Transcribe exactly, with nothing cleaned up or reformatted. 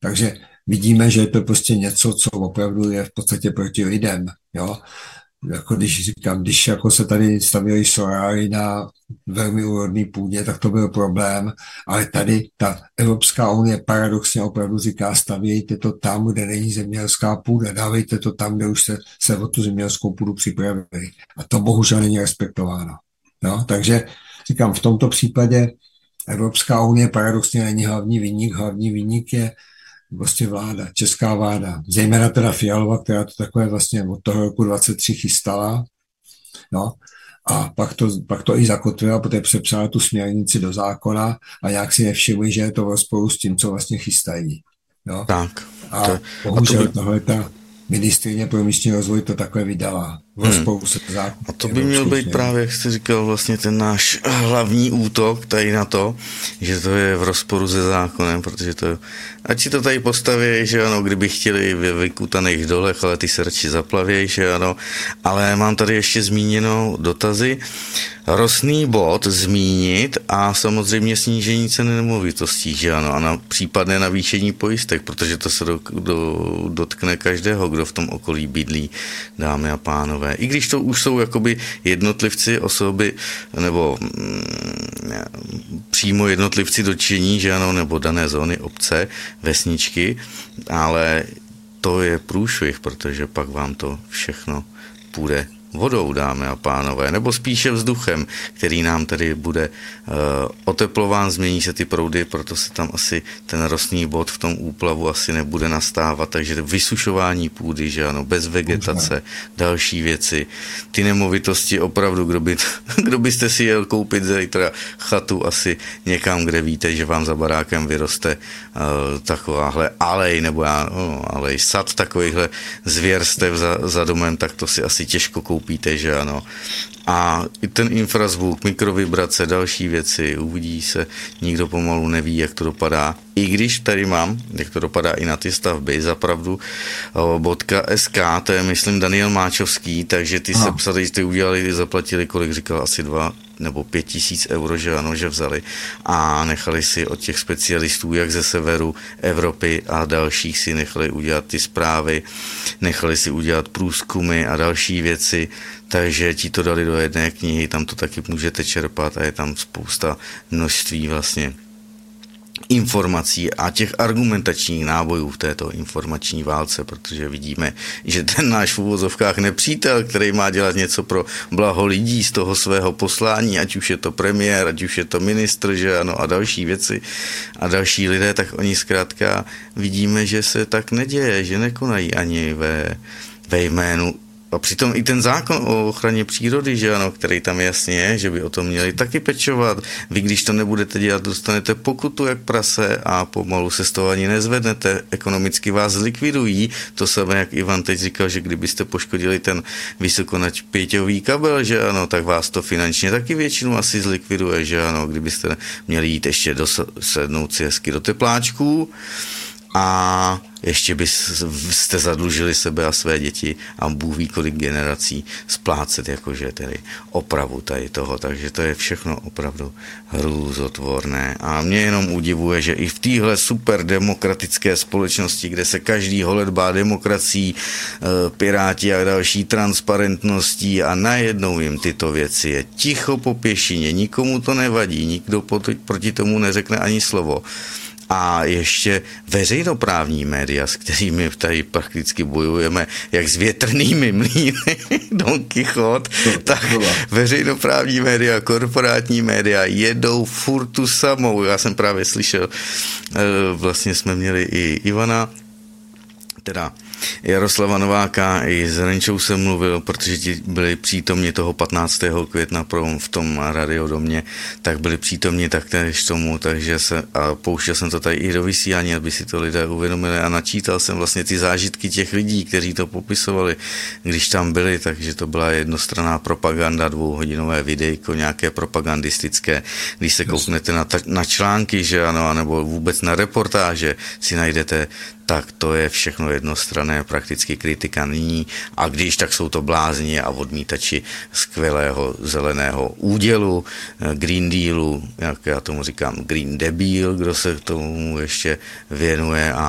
Takže vidíme, že je to prostě něco, co opravdu je v podstatě proti lidem, jo. Jako když říkám, když jako se tady stavěly soláry na velmi úrodný půdě, tak to byl problém, ale tady ta Evropská unie paradoxně opravdu říká, stavějte to tam, kde není zemědělská půda, dávejte to tam, kde už se, se o tu zemědělskou půdu připravili. A to bohužel není respektováno. No, takže říkám, v tomto případě Evropská unie paradoxně není hlavní viník, hlavní viník je prostě vláda, česká vláda, zejména teda Fialova, která to takové vlastně od toho roku dvacet tři chystala, no, a pak to, pak to i zakotvila, protože přepsala tu směrnici do zákona a nějak si nevšimli, že je to v rozporu s tím, co vlastně chystají. No. Tak. A to, bohužel a to by... tohle ta ministryně pro místní rozvoj to takhle vydala. V rozporu hmm. se zákon. A to by měl být právě, jak jste říkal, vlastně ten náš hlavní útok tady na to, že to je v rozporu se zákonem, protože to, ať si to tady postaví, že ano, kdyby chtěli ve vykutaných dolech, ale ty se radši zaplavějí, že ano, ale mám tady ještě zmíněno dotazy, rostný bod zmínit a samozřejmě snížení ceny nemovitostí, že ano, a na případné navýšení pojistek, protože to se do, do, dotkne každého, kdo v tom okolí bydlí, dámy a pánové. I když to už jsou jakoby jednotlivci, osoby, nebo mm, přímo jednotlivci dotčení, že ano, nebo dané zóny, obce, vesničky, ale to je průšvih, protože pak vám to všechno půjde vodou, dámy a pánové, nebo spíše vzduchem, který nám tedy bude uh, oteplován, změní se ty proudy, proto se tam asi ten rostný bod v tom úplavu asi nebude nastávat, takže vysušování půdy, že ano, bez vegetace, další věci. Ty nemovitosti opravdu, kdo, by, kdo byste si jel koupit zítra chatu asi někam, kde víte, že vám za barákem vyroste uh, takováhle alej, nebo já, no, alej, sad takovýchhle zvěrstev za, za domem, tak to si asi těžko koupit. Koupíte, že ano. A i ten infrazvuk, mikrovibrace, další věci, uvidí se, nikdo pomalu neví, jak to dopadá. I když tady mám, jak to dopadá i na ty stavby, zapravdu .sk, to je, myslím, Daniel Máčovský, takže ty se psali, ty udělali, zaplatili, kolik říkal, asi dva nebo pět tisíc euro, že ano, že vzali a nechali si od těch specialistů, jak ze severu Evropy a dalších si nechali udělat ty zprávy, nechali si udělat průzkumy a další věci, takže ti to dali do jedné knihy, tam to taky můžete čerpat a je tam spousta množství vlastně informací a těch argumentačních nábojů v této informační válce, protože vidíme, že ten náš v uvozovkách nepřítel, který má dělat něco pro blaho lidí z toho svého poslání, ať už je to premiér, ať už je to ministr, že ano, a další věci a další lidé, tak oni zkrátka vidíme, že se tak neděje, že nekonají ani ve, ve jménu. A přitom i ten zákon o ochraně přírody, že ano, který tam jasně je, že by o tom měli taky pečovat. Vy, když to nebudete dělat, dostanete pokutu jak prase a pomalu se z toho ani nezvednete. Ekonomicky vás zlikvidují. To samé, jak Ivan teď říkal, že kdybyste poškodili ten vysokonapěťový kabel, že ano, tak vás to finančně taky většinu asi zlikviduje, že ano, kdybyste měli jít ještě dosednout si hezky do tepláčků a ještě byste zadlužili sebe a své děti a Bůh ví kolik generací splácet jakože tedy opravu tady toho, takže to je všechno opravdu hrůzotvorné a mě jenom udivuje, že i v téhle super demokratické společnosti, kde se každý holedbá demokracií, piráti a další transparentností a najednou jim tyto věci je ticho po pěšině, nikomu to nevadí, nikdo proti tomu neřekne ani slovo. A ještě veřejnoprávní média, s kterými tady prakticky bojujeme, jak s větrnými mlýny, Don Kichot, tak veřejnoprávní média, korporátní média jedou furt tu samou. Já jsem právě slyšel, vlastně jsme měli i Ivana, teda Jaroslava Nováka, i s Renčou jsem mluvil, protože ti byli přítomni toho patnáctého května v tom radiodomě, tak byli přítomni taktéž tomu, takže se, a pouštěl jsem to tady i do vysílání, aby si to lidé uvědomili a načítal jsem vlastně ty zážitky těch lidí, kteří to popisovali, když tam byli, takže to byla jednostranná propaganda, dvouhodinové videjko, nějaké propagandistické, když se kouknete na, ta, na články, že ano, nebo vůbec na reportáže si najdete, tak to je všechno jednostranné, prakticky kritika nyní a když, tak jsou to blázni a odmítači skvělého zeleného údělu, Green Dealu, jak já tomu říkám Green Debil, kdo se tomu ještě věnuje a